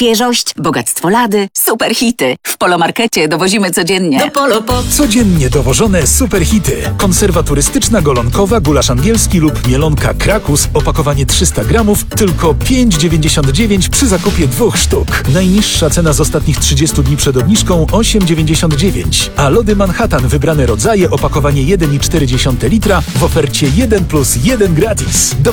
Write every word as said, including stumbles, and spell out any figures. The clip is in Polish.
Świeżość, bogactwo lady, super hity. W Polomarkecie dowozimy codziennie. Do Polo po... Codziennie dowożone superhity. Konserwa turystyczna golonkowa, gulasz angielski lub mielonka Krakus, opakowanie trzysta gramów, tylko pięć dziewięćdziesiąt dziewięć przy zakupie dwóch sztuk. Najniższa cena z ostatnich trzydziestu dni przed obniżką osiem dziewięćdziesiąt dziewięć. A lody Manhattan, wybrane rodzaje, opakowanie jeden i cztery dziesiąte litra w ofercie jeden plus jeden gratis. Do